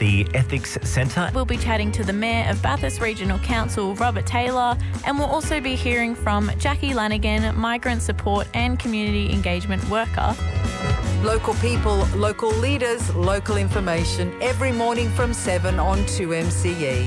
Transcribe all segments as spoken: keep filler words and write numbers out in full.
the Ethics Centre. We'll be chatting to the Mayor of Bathurst Regional Council, Robert Taylor, and we'll also be hearing from Jackie Lanigan, migrant support and community engagement worker. Local people, local leaders, local information every morning from seven on two M C E.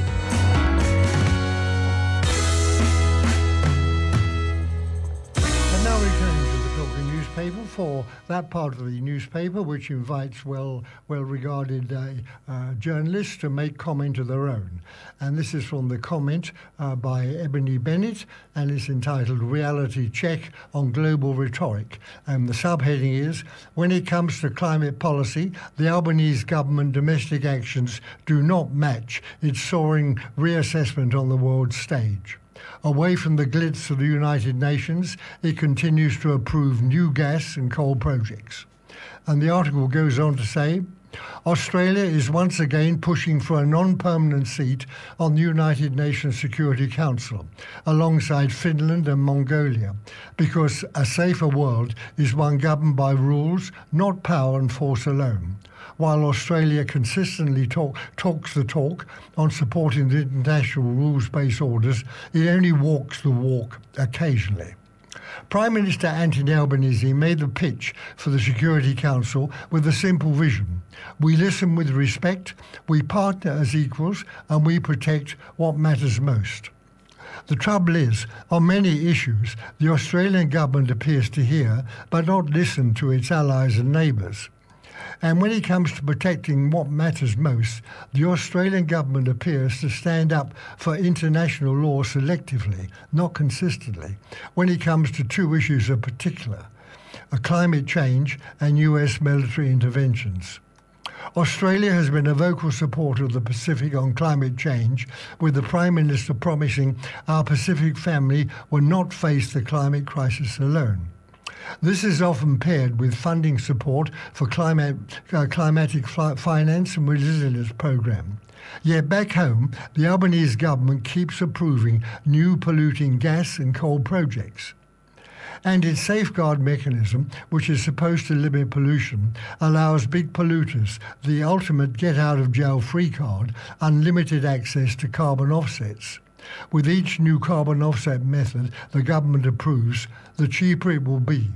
Now we turn to the Talking Newspaper for that part of the newspaper which invites well, well-regarded uh, uh, journalists to make comment of their own. And this is from the comment uh, by Ebony Bennett, and it's entitled Reality Check on Global Rhetoric. And the subheading is, when it comes to climate policy, the Albanese government domestic actions do not match its soaring reassessment on the world stage. Away from the glitz of the United Nations, it continues to approve new gas and coal projects. And the article goes on to say, Australia is once again pushing for a non-permanent seat on the United Nations Security Council, alongside Finland and Mongolia, because a safer world is one governed by rules, not power and force alone. While Australia consistently talk, talks the talk on supporting the international rules-based orders, it only walks the walk occasionally. Prime Minister Anthony Albanese made the pitch for the Security Council with a simple vision. We listen with respect, we partner as equals, and we protect what matters most. The trouble is, on many issues, the Australian government appears to hear but not listen to its allies and neighbours. And when it comes to protecting what matters most, the Australian government appears to stand up for international law selectively, not consistently, when it comes to two issues in particular, climate change and U S military interventions. Australia has been a vocal supporter of the Pacific on climate change, with the Prime Minister promising our Pacific family will not face the climate crisis alone. This is often paired with funding support for climate, uh, climatic finance and resilience program. Yet back home, the Albanese government keeps approving new polluting gas and coal projects. And its safeguard mechanism, which is supposed to limit pollution, allows big polluters the ultimate get-out-of-jail-free card, unlimited access to carbon offsets. With each new carbon offset method the government approves, the cheaper it will be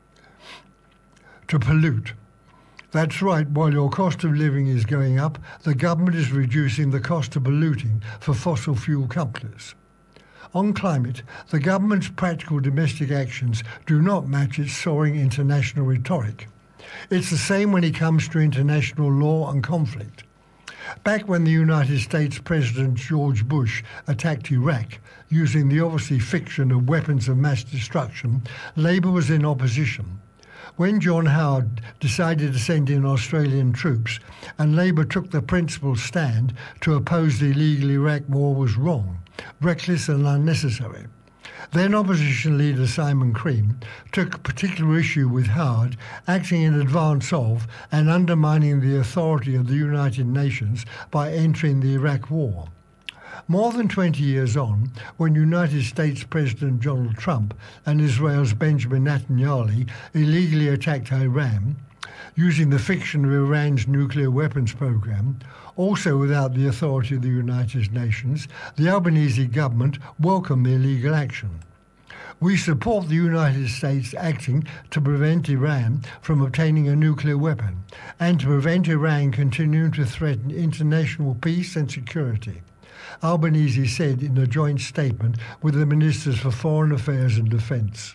to pollute. That's right, while your cost of living is going up, the government is reducing the cost of polluting for fossil fuel companies. On climate, the government's practical domestic actions do not match its soaring international rhetoric. It's the same when it comes to international law and conflict. Back when the United States President George Bush attacked Iraq using the obviously fiction of weapons of mass destruction, Labour was in opposition. When John Howard decided to send in Australian troops and Labour took the principled stand to oppose the illegal Iraq war was wrong, reckless and unnecessary. Then opposition leader Simon Crean took particular issue with Howard acting in advance of and undermining the authority of the United Nations by entering the Iraq war. More than twenty years on, when United States President Donald Trump and Israel's Benjamin Netanyahu illegally attacked Iran, using the fiction of Iran's nuclear weapons program, also without the authority of the United Nations, the Albanese government welcomed the illegal action. We support the United States acting to prevent Iran from obtaining a nuclear weapon and to prevent Iran continuing to threaten international peace and security, Albanese said in a joint statement with the Ministers for Foreign Affairs and Defence.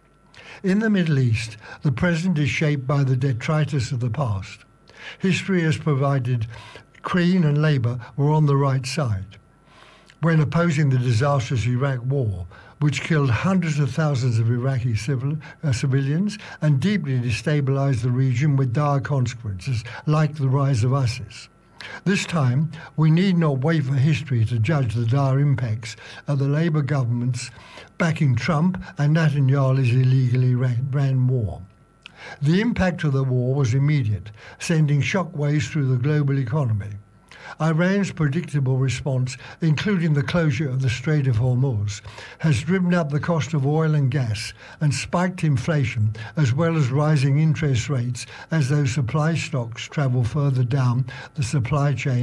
In the Middle East, the present is shaped by the detritus of the past. History has provided Crean and Labour were on the right side when opposing the disastrous Iraq war, which killed hundreds of thousands of Iraqi civil, uh, civilians and deeply destabilised the region with dire consequences like the rise of ISIS. This time, we need not wait for history to judge the dire impacts of the Labour government's backing Trump and Netanyahu's illegally ran war. The impact of the war was immediate, sending shockwaves through the global economy. Iran's predictable response, including the closure of the Strait of Hormuz, has driven up the cost of oil and gas and spiked inflation, as well as rising interest rates as those supply stocks travel further down the supply chain